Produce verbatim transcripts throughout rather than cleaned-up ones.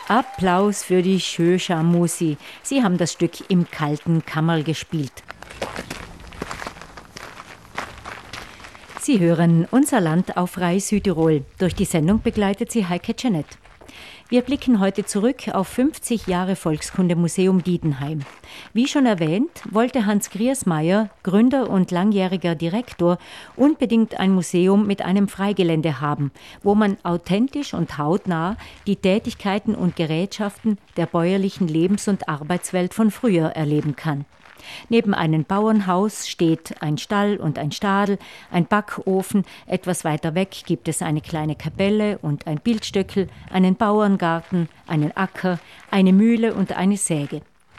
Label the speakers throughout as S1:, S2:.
S1: Applaus für die Schöscha-Musi. Sie haben das Stück im kalten Kammerl gespielt. Sie hören Unser Land auf Rai Südtirol. Durch die Sendung begleitet sie Heike Jeanett. Wir blicken heute zurück auf fünfzig Jahre Volkskundemuseum Diedenheim. Wie schon erwähnt, wollte Hans Griersmeier, Gründer und langjähriger Direktor, unbedingt ein Museum mit einem Freigelände haben, wo man authentisch und hautnah die Tätigkeiten und Gerätschaften der bäuerlichen Lebens- und Arbeitswelt von früher erleben kann. Neben einem Bauernhaus steht ein Stall und ein Stadel, ein Backofen. Etwas weiter weg gibt es eine kleine Kapelle und ein Bildstöckel, einen Bauerngarten, einen Acker, eine Mühle und eine Säge.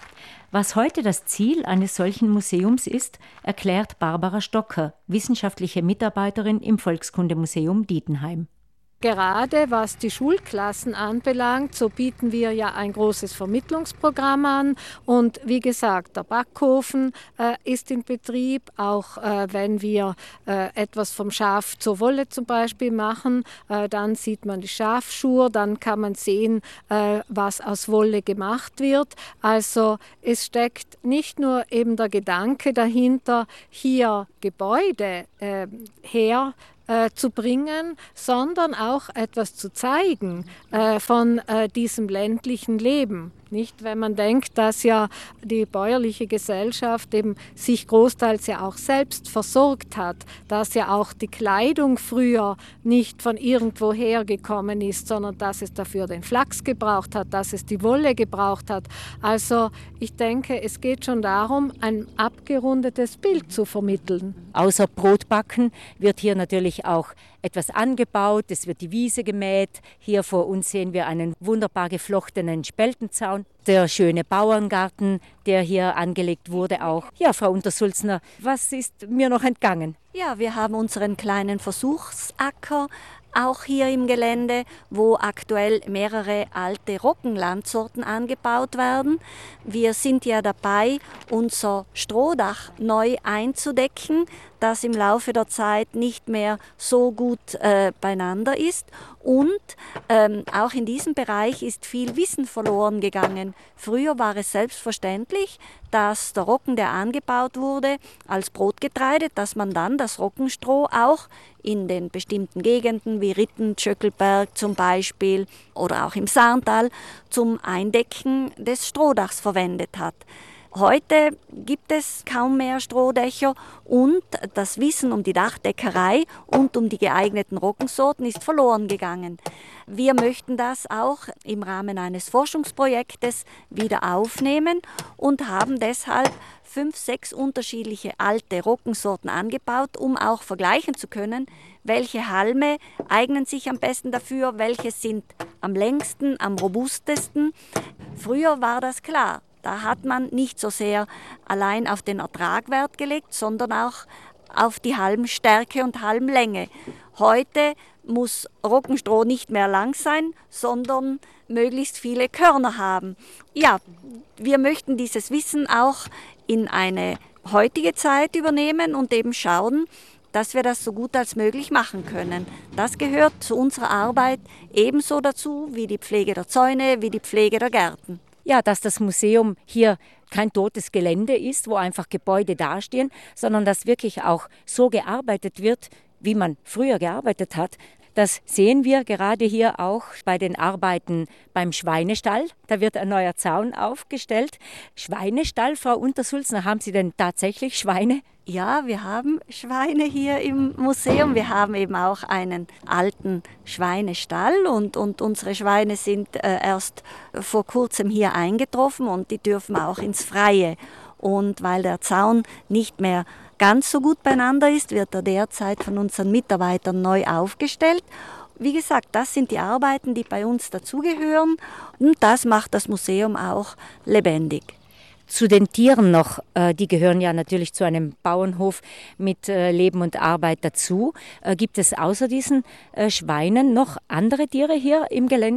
S1: Was heute das Ziel eines solchen Museums ist, erklärt Barbara Stocker, wissenschaftliche Mitarbeiterin im Volkskundemuseum Diedenheim.
S2: Gerade was die Schulklassen anbelangt, so bieten wir ja ein großes Vermittlungsprogramm an. Und wie gesagt, der Backofen äh, ist in Betrieb. Auch äh, wenn wir äh, etwas vom Schaf zur Wolle zum Beispiel machen, äh, dann sieht man die Schafschur, dann kann man sehen, äh, was aus Wolle gemacht wird. Also es steckt nicht nur eben der Gedanke dahinter, hier Gebäude äh, her Äh, zu bringen, sondern auch etwas zu zeigen äh, von äh, diesem ländlichen Leben. Nicht, wenn man denkt, dass ja die bäuerliche Gesellschaft eben sich großteils ja auch selbst versorgt hat, dass ja auch die Kleidung früher nicht von irgendwoher gekommen ist, sondern dass es dafür den Flachs gebraucht hat, dass es die Wolle gebraucht hat. Also ich denke, es geht schon darum, ein abgerundetes Bild zu vermitteln.
S1: Außer Brotbacken wird hier natürlich auch etwas angebaut, es wird die Wiese gemäht. Hier vor uns sehen wir einen wunderbar geflochtenen Speltenzaun. Der schöne Bauerngarten, der hier angelegt wurde auch. Ja, Frau Untersulzner, was ist mir noch entgangen?
S3: Ja, wir haben unseren kleinen Versuchsacker auch hier im Gelände, wo aktuell mehrere alte Roggenlandsorten angebaut werden. Wir sind ja dabei, unser Strohdach neu einzudecken, das im Laufe der Zeit nicht mehr so gut äh, beieinander ist. Und ähm, auch in diesem Bereich ist viel Wissen verloren gegangen. Früher war es selbstverständlich, dass der Roggen, der angebaut wurde, als Brotgetreide, dass man dann das Roggenstroh auch in den bestimmten Gegenden wie Ritten, Tschöckelberg zum Beispiel oder auch im Saarntal zum Eindecken des Strohdachs verwendet hat. Heute gibt es kaum mehr Strohdächer und das Wissen um die Dachdeckerei und um die geeigneten Roggensorten ist verloren gegangen. Wir möchten das auch im Rahmen eines Forschungsprojektes wieder aufnehmen und haben deshalb fünf, sechs unterschiedliche alte Roggensorten angebaut, um auch vergleichen zu können, welche Halme eignen sich am besten dafür, welche sind am längsten, am robustesten. Früher war das klar. Da hat man nicht so sehr allein auf den Ertrag Wert gelegt, sondern auch auf die Halmstärke und Halmlänge. Heute muss Roggenstroh nicht mehr lang sein, sondern möglichst viele Körner haben. Ja, wir möchten dieses Wissen auch in eine heutige Zeit übernehmen und eben schauen, dass wir das so gut als möglich machen können. Das gehört zu unserer Arbeit ebenso dazu wie die Pflege der Zäune, wie die Pflege der Gärten.
S1: Ja, dass das Museum hier kein totes Gelände ist, wo einfach Gebäude dastehen, sondern dass wirklich auch so gearbeitet wird, wie man früher gearbeitet hat. Das sehen wir gerade hier auch bei den Arbeiten beim Schweinestall. Da wird ein neuer Zaun aufgestellt. Schweinestall, Frau Untersulzner, haben Sie denn tatsächlich Schweine?
S3: Ja, wir haben Schweine hier im Museum. Wir haben eben auch einen alten Schweinestall und, und unsere Schweine sind äh, erst vor kurzem hier eingetroffen und die dürfen auch ins Freie. Und weil der Zaun nicht mehr ganz so gut beieinander ist, wird er derzeit von unseren Mitarbeitern neu aufgestellt. Wie gesagt, das sind die Arbeiten, die bei uns dazugehören und das macht das Museum auch lebendig.
S1: Zu den Tieren noch, äh, die gehören ja natürlich zu einem Bauernhof mit äh, Leben und Arbeit dazu. Äh, gibt es außer diesen äh, Schweinen noch andere Tiere hier im Gelände?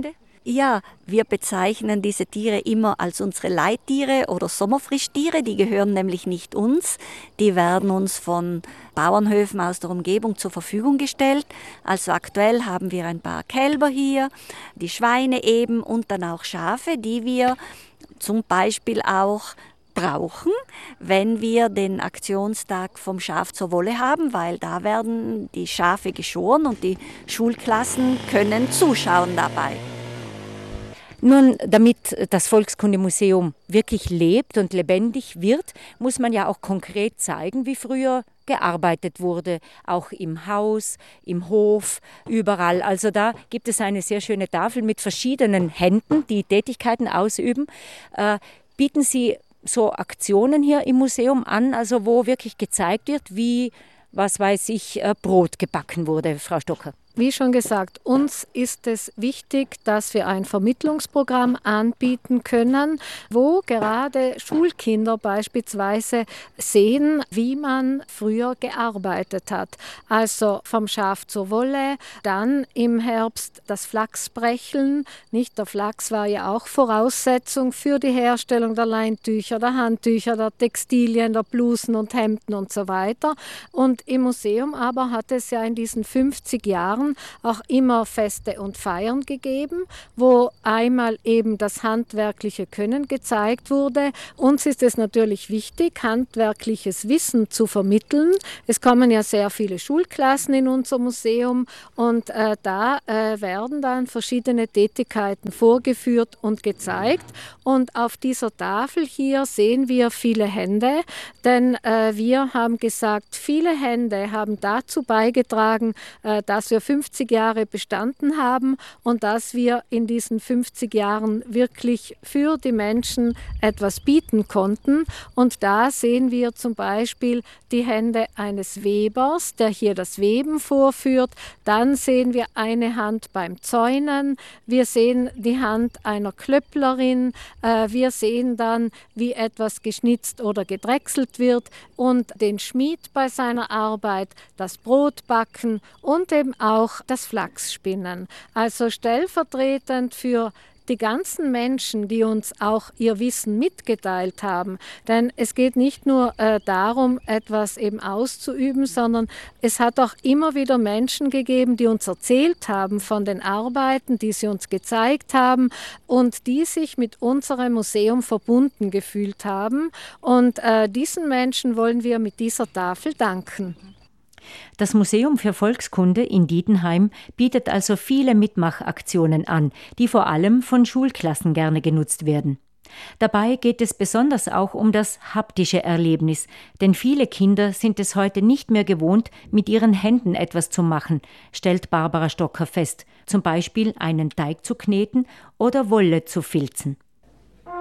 S3: Ja, wir bezeichnen diese Tiere immer als unsere Leittiere oder Sommerfrischtiere. Die gehören nämlich nicht uns. Die werden uns von Bauernhöfen aus der Umgebung zur Verfügung gestellt. Also aktuell haben wir ein paar Kälber hier, die Schweine eben und dann auch Schafe, die wir zum Beispiel auch brauchen, wenn wir den Aktionstag vom Schaf zur Wolle haben, weil da werden die Schafe geschoren und die Schulklassen können zuschauen dabei.
S1: Nun, damit das Volkskundemuseum wirklich lebt und lebendig wird, muss man ja auch konkret zeigen, wie früher gearbeitet wurde, auch im Haus, im Hof, überall. Also da gibt es eine sehr schöne Tafel mit verschiedenen Händen, die Tätigkeiten ausüben. Äh, bieten Sie so Aktionen hier im Museum an, also wo wirklich gezeigt wird, wie, was weiß ich, Brot gebacken wurde, Frau Stocker?
S2: Wie schon gesagt, uns ist es wichtig, dass wir ein Vermittlungsprogramm anbieten können, wo gerade Schulkinder beispielsweise sehen, wie man früher gearbeitet hat. Also vom Schaf zur Wolle, dann im Herbst das Flachsbrecheln. Nicht, der Flachs war ja auch Voraussetzung für die Herstellung der Leintücher, der Handtücher, der Textilien, der Blusen und Hemden und so weiter. Und im Museum aber hat es ja in diesen fünfzig Jahren auch immer Feste und Feiern gegeben, wo einmal eben das handwerkliche Können gezeigt wurde. Uns ist es natürlich wichtig, handwerkliches Wissen zu vermitteln. Es kommen ja sehr viele Schulklassen in unser Museum und äh, da äh, werden dann verschiedene Tätigkeiten vorgeführt und gezeigt. Und auf dieser Tafel hier sehen wir viele Hände, denn äh, wir haben gesagt, viele Hände haben dazu beigetragen, äh, dass wir fünfzig Jahre bestanden haben und dass wir in diesen fünfzig Jahren wirklich für die Menschen etwas bieten konnten. Und da sehen wir zum Beispiel die Hände eines Webers, der hier das Weben vorführt. Dann sehen wir eine Hand beim Zäunen. Wir sehen die Hand einer Klöpplerin. Äh, wir sehen dann, wie etwas geschnitzt oder gedrechselt wird und den Schmied bei seiner Arbeit, das Brotbacken und eben auch das Flachsspinnen. Also stellvertretend für die ganzen Menschen, die uns auch ihr Wissen mitgeteilt haben. Denn es geht nicht nur äh, darum, etwas eben auszuüben, sondern es hat auch immer wieder Menschen gegeben, die uns erzählt haben von den Arbeiten, die sie uns gezeigt haben und die sich mit unserem Museum verbunden gefühlt haben. Und äh, diesen Menschen wollen wir mit dieser Tafel danken.
S1: Das Museum für Volkskunde in Diedenheim bietet also viele Mitmachaktionen an, die vor allem von Schulklassen gerne genutzt werden. Dabei geht es besonders auch um das haptische Erlebnis, denn viele Kinder sind es heute nicht mehr gewohnt, mit ihren Händen etwas zu machen, stellt Barbara Stocker fest, zum Beispiel einen Teig zu kneten oder Wolle zu filzen.